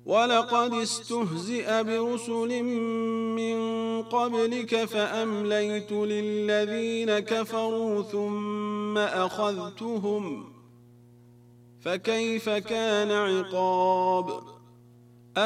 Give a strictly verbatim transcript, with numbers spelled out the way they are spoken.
ولقد استهزئ برسل من قبلك فأمليت للذين كفروا ثم أخذتهم فكيف كان عقاب